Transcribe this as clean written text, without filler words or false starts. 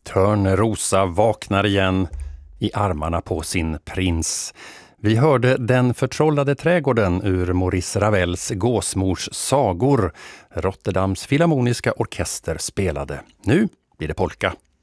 Törnrosa vaknar igen i armarna på sin prins. Vi hörde Den förtrollade trädgården ur Maurice Ravels Gåsmors sagor. Rotterdams Filharmoniska orkester spelade. Nu blir det polka.